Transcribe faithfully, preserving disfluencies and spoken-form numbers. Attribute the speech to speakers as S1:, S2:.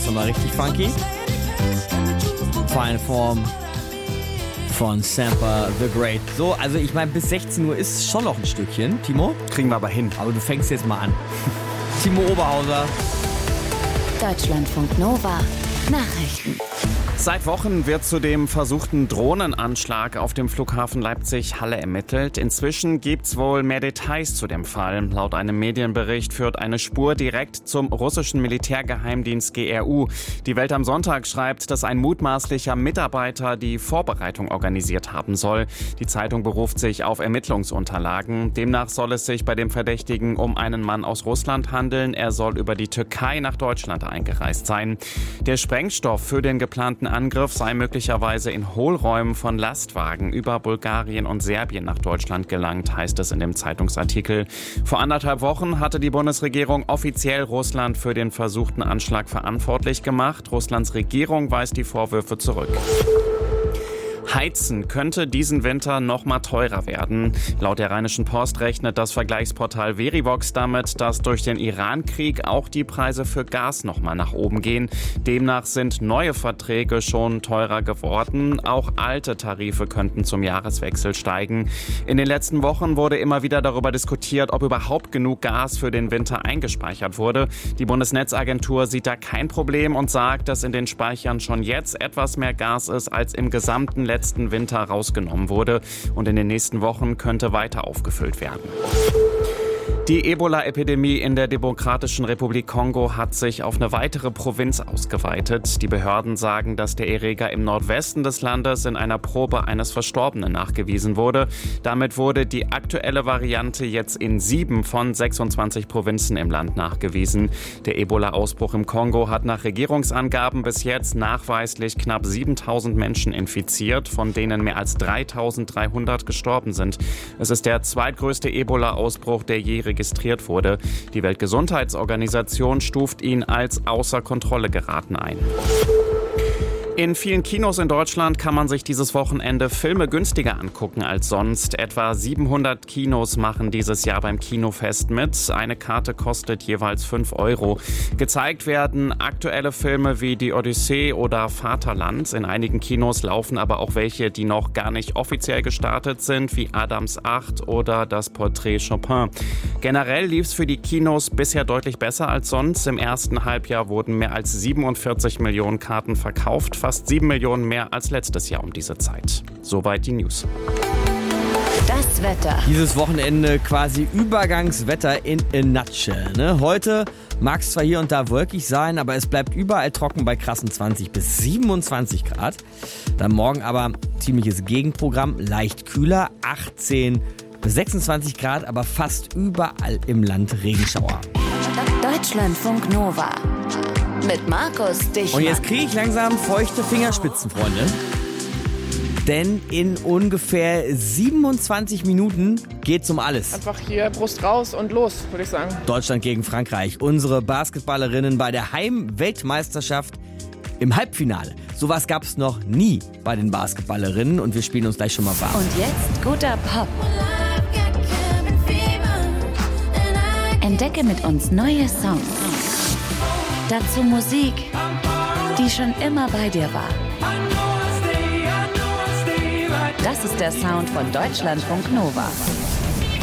S1: nochmal richtig funky. Final Form von Sampa the Great. So, also ich meine, bis sechzehn Uhr ist schon noch ein Stückchen, Timo.
S2: Kriegen wir aber hin.
S1: Aber du fängst jetzt mal an. Timo Oberhauser.
S3: Deutschlandfunk Nova. Nachrichten.
S2: Seit Wochen wird zu dem versuchten Drohnenanschlag auf dem Flughafen Leipzig-Halle ermittelt. Inzwischen gibt's wohl mehr Details zu dem Fall. Laut einem Medienbericht führt eine Spur direkt zum russischen Militärgeheimdienst G R U. Die Welt am Sonntag schreibt, dass ein mutmaßlicher Mitarbeiter die Vorbereitung organisiert haben soll. Die Zeitung beruft sich auf Ermittlungsunterlagen. Demnach soll es sich bei dem Verdächtigen um einen Mann aus Russland handeln. Er soll über die Türkei nach Deutschland eingereist sein. Der Sprengstoff für den geplanten Angriff sei möglicherweise in Hohlräumen von Lastwagen über Bulgarien und Serbien nach Deutschland gelangt, heißt es in dem Zeitungsartikel. Vor anderthalb Wochen hatte die Bundesregierung offiziell Russland für den versuchten Anschlag verantwortlich gemacht. Russlands Regierung weist die Vorwürfe zurück. Heizen könnte diesen Winter noch mal teurer werden. Laut der Rheinischen Post rechnet das Vergleichsportal Verivox damit, dass durch den Iran-Krieg auch die Preise für Gas noch mal nach oben gehen. Demnach sind neue Verträge schon teurer geworden. Auch alte Tarife könnten zum Jahreswechsel steigen. In den letzten Wochen wurde immer wieder darüber diskutiert, ob überhaupt genug Gas für den Winter eingespeichert wurde. Die Bundesnetzagentur sieht da kein Problem und sagt, dass in den Speichern schon jetzt etwas mehr Gas ist, als im gesamten letzten letzten Winter rausgenommen wurde und in den nächsten Wochen könnte weiter aufgefüllt werden. Die Ebola-Epidemie in der Demokratischen Republik Kongo hat sich auf eine weitere Provinz ausgeweitet. Die Behörden sagen, dass der Erreger im Nordwesten des Landes in einer Probe eines Verstorbenen nachgewiesen wurde. Damit wurde die aktuelle Variante jetzt in sieben von sechsundzwanzig Provinzen im Land nachgewiesen. Der Ebola-Ausbruch im Kongo hat nach Regierungsangaben bis jetzt nachweislich knapp siebentausend Menschen infiziert, von denen mehr als dreitausenddreihundert gestorben sind. Es ist der zweitgrößte Ebola-Ausbruch, der je registriert wurde. Die Weltgesundheitsorganisation stuft ihn als außer Kontrolle geraten ein. In vielen Kinos in Deutschland kann man sich dieses Wochenende Filme günstiger angucken als sonst. Etwa siebenhundert Kinos machen dieses Jahr beim Kinofest mit. Eine Karte kostet jeweils fünf Euro. Gezeigt werden aktuelle Filme wie Die Odyssee oder Vaterland. In einigen Kinos laufen aber auch welche, die noch gar nicht offiziell gestartet sind, wie Adams acht oder Das Porträt Chopin. Generell lief es für die Kinos bisher deutlich besser als sonst. Im ersten Halbjahr wurden mehr als siebenundvierzig Millionen Karten verkauft. Fast sieben Millionen mehr als letztes Jahr um diese Zeit. Soweit die News.
S3: Das Wetter.
S1: Dieses Wochenende quasi Übergangswetter in a nutshell. Ne? Heute mag es zwar hier und da wolkig sein, aber es bleibt überall trocken bei krassen zwanzig bis siebenundzwanzig Grad. Dann morgen aber ziemliches Gegenprogramm, leicht kühler, achtzehn bis sechsundzwanzig Grad, aber fast überall im Land Regenschauer.
S3: Deutschlandfunk Nova. Mit Markus Dichmann.
S1: Und jetzt kriege ich langsam feuchte Fingerspitzen, Freunde. Denn in ungefähr siebenundzwanzig Minuten geht's um alles.
S4: Einfach hier Brust raus und los, würde ich sagen.
S1: Deutschland gegen Frankreich. Unsere Basketballerinnen bei der Heim-Weltmeisterschaft im Halbfinale. Sowas gab's noch nie bei den Basketballerinnen und wir spielen uns gleich schon mal warm.
S3: Und jetzt guter Pop. Entdecke mit uns neue Songs. Dazu Musik, die schon immer bei dir war. Das ist der Sound von Deutschlandfunk Nova.